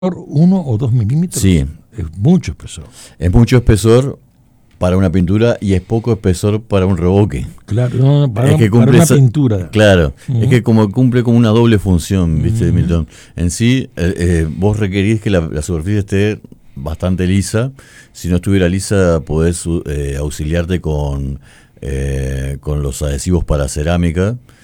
1 o 2 milímetros. Sí, Es mucho espesor. es mucho espesor para una pintura y es poco espesor para un revoque. Claro, no, Es que para cumple una pintura. claro, es que como cumple como una doble función, ¿viste, Ujú. Milton? En sí, vos requerís que la superficie esté bastante lisa. Si no estuviera lisa, podés auxiliarte con los adhesivos para cerámica,